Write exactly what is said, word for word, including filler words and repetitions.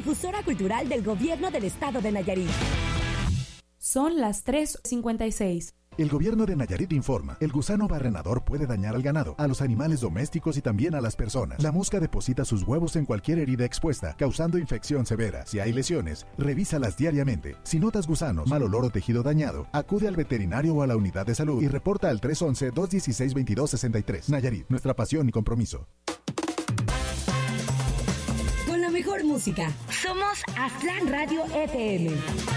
difusora cultural del Gobierno del Estado de Nayarit. Son las tres cincuenta y seis. El Gobierno de Nayarit informa, el gusano barrenador puede dañar al ganado, a los animales domésticos y también a las personas. La mosca deposita sus huevos en cualquier herida expuesta, causando infección severa. Si hay lesiones, revísalas diariamente. Si notas gusanos, mal olor o tejido dañado, acude al veterinario o a la unidad de salud y reporta al tres once, dos dieciséis, veintidós sesenta y tres. Nayarit, nuestra pasión y compromiso. Con la mejor música, somos Aztlán Radio F M.